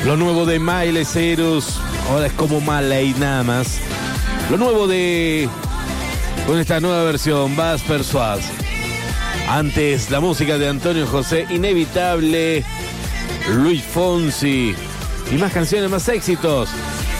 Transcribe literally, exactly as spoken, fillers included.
Lo nuevo de Miley Cyrus, ahora es como Marley nada más. Lo nuevo de... con esta nueva versión, Vas Persuas. Antes, la música de Antonio José, Inevitable, Luis Fonsi y más canciones, más éxitos.